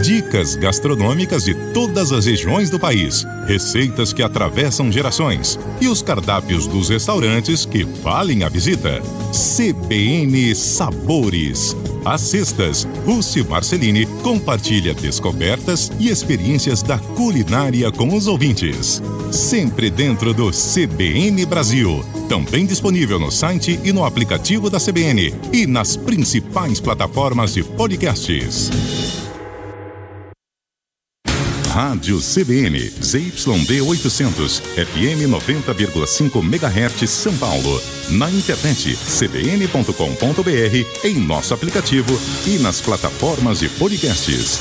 Dicas gastronômicas de todas as regiões do país, receitas que atravessam gerações e os cardápios dos restaurantes que valem a visita. CBN Sabores. Às sextas, Rússi Marcelini compartilha descobertas e experiências da culinária com os ouvintes. Sempre dentro do CBN Brasil. Também disponível no site e no aplicativo da CBN e nas principais plataformas de podcasts. Rádio CBN, ZYD 800, FM 90,5 MHz, São Paulo. Na internet, cbn.com.br, em nosso aplicativo e nas plataformas de podcasts.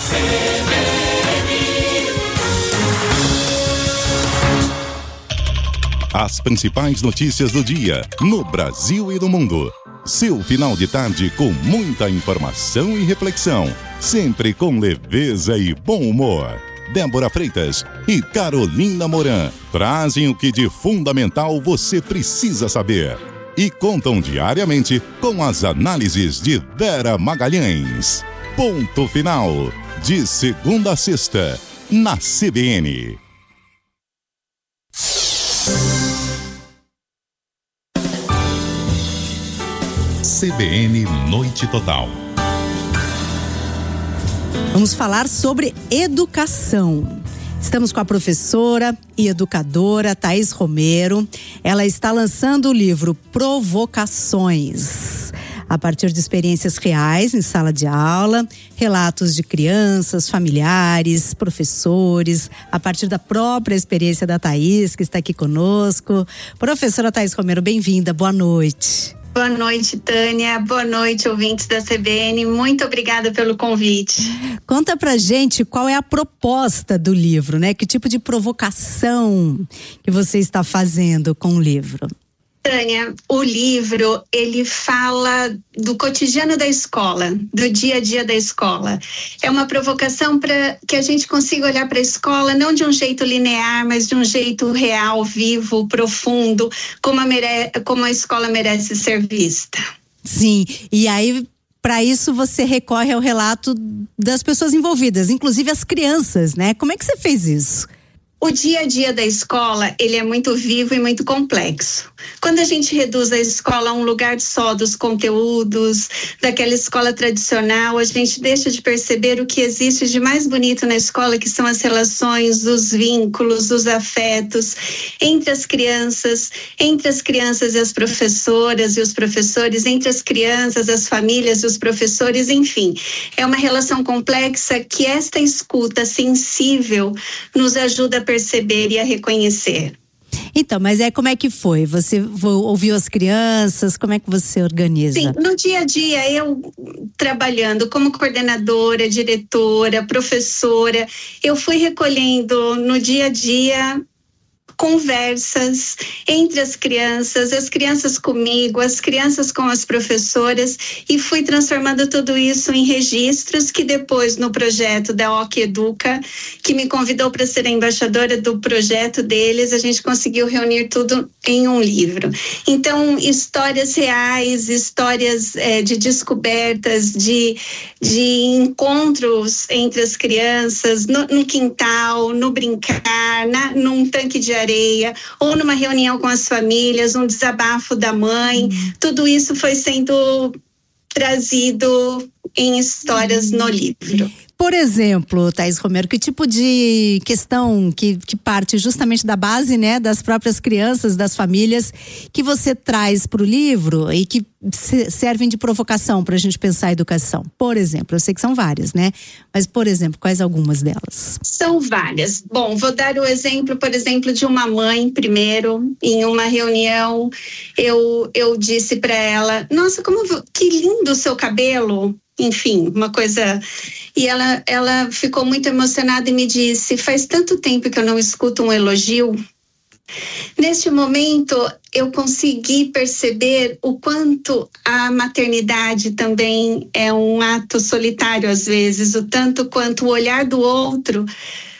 As principais notícias do dia, no Brasil e no mundo. Seu final de tarde com muita informação e reflexão, sempre com leveza e bom humor. Débora Freitas e Carolina Moran trazem o que de fundamental você precisa saber e contam diariamente com as análises de Vera Magalhães. Ponto final, de segunda a sexta, na CBN. CBN Noite Total. Vamos falar sobre educação. Estamos com a professora e educadora Thaís Romero. Ela está lançando o livro Provocações, a partir de experiências reais em sala de aula, relatos de crianças, familiares, professores, a partir da própria experiência da Thaís, que está aqui conosco. Professora Thaís Romero, bem-vinda, boa noite. Boa noite, Tânia. Boa noite, ouvintes da CBN. Muito obrigada pelo convite. Conta pra gente qual é a proposta do livro, né? Que tipo de provocação que você está fazendo com o livro? Tânia, o livro, ele fala do cotidiano da escola, do dia a dia da escola. É uma provocação para que a gente consiga olhar para a escola não de um jeito linear, mas de um jeito real, vivo, profundo, como a escola merece ser vista. Sim, e aí, para isso você recorre ao relato das pessoas envolvidas, inclusive as crianças, né? Como é que você fez isso? O dia a dia da escola, ele é muito vivo e muito complexo. Quando a gente reduz a escola a um lugar só dos conteúdos, daquela escola tradicional, a gente deixa de perceber o que existe de mais bonito na escola, que são as relações, os vínculos, os afetos entre as crianças e as professoras e os professores, entre as crianças, as famílias e os professores, enfim. É uma relação complexa que esta escuta sensível nos ajuda a perceber e a reconhecer. Então, mas como é que foi? Você ouviu as crianças? Como é que você organiza? Sim, no dia a dia, eu trabalhando como coordenadora, diretora, professora, eu fui recolhendo no dia a dia conversas entre as crianças comigo, as crianças com as professoras, e fui transformando tudo isso em registros que depois, no projeto da OC Educa, que me convidou para ser a embaixadora do projeto deles, a gente conseguiu reunir tudo em um livro. Então, histórias reais, histórias de descobertas, de encontros entre as crianças, no quintal, no brincar, num tanque de areia, ou numa reunião com as famílias, um desabafo da mãe, tudo isso foi sendo trazido em histórias no livro. Por exemplo, Thaís Romero, que tipo de questão que parte justamente da base, né, das próprias crianças, das famílias, que você traz para o livro e que servem de provocação para a gente pensar a educação? Por exemplo, eu sei que são várias, né? Mas, por exemplo, quais algumas delas? São várias. Bom, vou dar o exemplo, por exemplo, de uma mãe, primeiro, em uma reunião, eu disse para ela, nossa, que lindo o seu cabelo. Enfim, uma coisa. E ela ficou muito emocionada e me disse, faz tanto tempo que eu não escuto um elogio. Neste momento, eu consegui perceber o quanto a maternidade também é um ato solitário às vezes, o tanto quanto o olhar do outro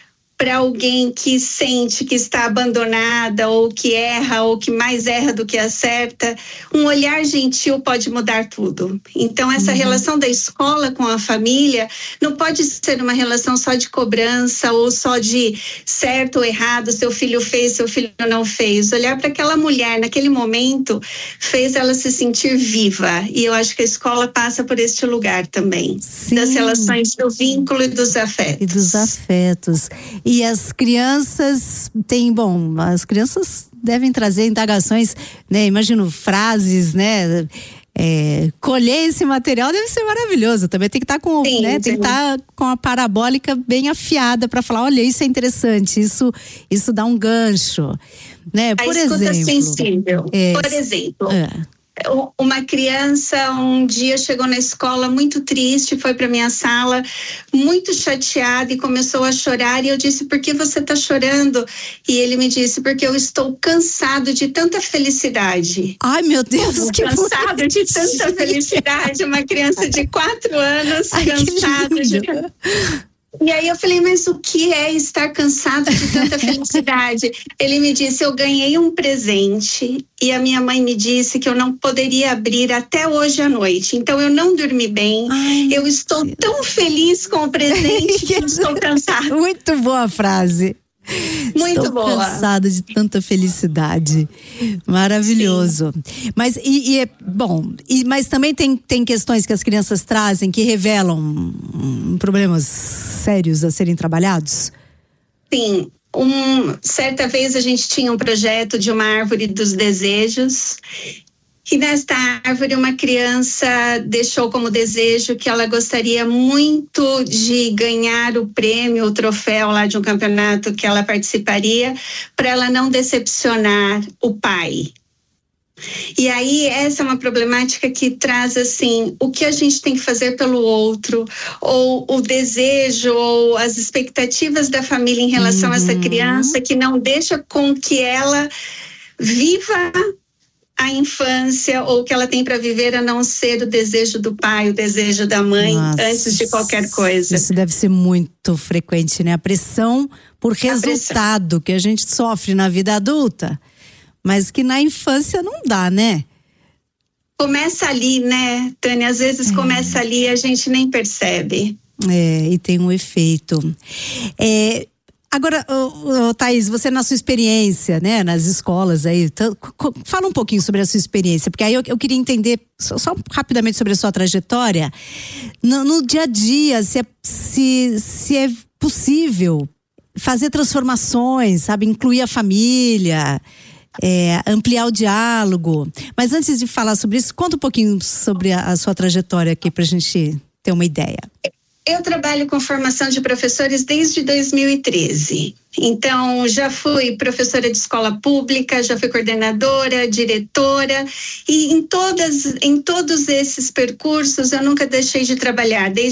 para alguém que sente que está abandonada, ou que erra, ou que mais erra do que acerta, um olhar gentil pode mudar tudo. Então, essa relação da escola com a família não pode ser uma relação só de cobrança ou só de certo ou errado, seu filho fez, seu filho não fez. Olhar para aquela mulher naquele momento fez ela se sentir viva, e eu acho que a escola passa por este lugar também. Sim. Das relações do vínculo e dos afetos. E dos afetos. E as crianças as crianças devem trazer indagações, né? Imagino frases, né? Colher esse material deve ser maravilhoso. Também tem que estar com, sim, né? Tem que estar com a parabólica bem afiada para falar, olha, isso é interessante, isso dá um gancho, né? Por exemplo, sensível. Por exemplo, uma criança um dia chegou na escola muito triste, foi para minha sala muito chateada e começou a chorar, e eu disse, por que você está chorando? E ele me disse, porque eu estou cansado de tanta felicidade. Ai, meu Deus, cansado de tanta felicidade. Uma criança de 4 anos, cansado de... E aí eu falei, mas o que é estar cansado de tanta felicidade? Ele me disse, eu ganhei um presente e a minha mãe me disse que eu não poderia abrir até hoje à noite. Então eu não dormi bem. Ai, eu estou tão feliz com o presente que estou cansada. Muito boa a frase. Muito Estou boa. Cansada de tanta felicidade. Maravilhoso. Sim. Mas mas também tem questões que as crianças trazem que revelam problemas sérios a serem trabalhados? Sim. Certa vez a gente tinha um projeto de uma árvore dos desejos. E nesta árvore uma criança deixou como desejo que ela gostaria muito de ganhar o prêmio, o troféu lá de um campeonato que ela participaria, para ela não decepcionar o pai. E aí essa é uma problemática que traz assim, o que a gente tem que fazer pelo outro, ou o desejo, ou as expectativas da família em relação a essa criança, que não deixa com que ela viva a infância, ou que ela tem para viver, a não ser o desejo do pai, o desejo da mãe. Nossa, antes de qualquer coisa. Isso deve ser muito frequente, né? A pressão por resultado que a gente sofre na vida adulta, mas que na infância não dá, né? Começa ali, né, Tânia? Às vezes começa ali e a gente nem percebe. E tem um efeito. Agora, Thaís, você na sua experiência, né, nas escolas aí, fala um pouquinho sobre a sua experiência, porque aí eu queria entender só rapidamente sobre a sua trajetória, no dia a dia, se é possível fazer transformações, sabe, incluir a família, ampliar o diálogo. Mas antes de falar sobre isso, conta um pouquinho sobre a sua trajetória aqui pra gente ter uma ideia. Eu trabalho com formação de professores desde 2013. Então, já fui professora de escola pública, já fui coordenadora, diretora, e em todos esses percursos eu nunca deixei de trabalhar, desde